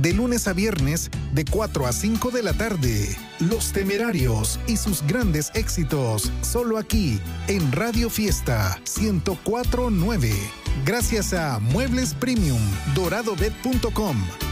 de lunes a viernes de 4 a 5 de la tarde. Los Temerarios y sus grandes éxitos, solo aquí en Radio Fiesta 104.9. Gracias a Muebles Premium, doradobet.com,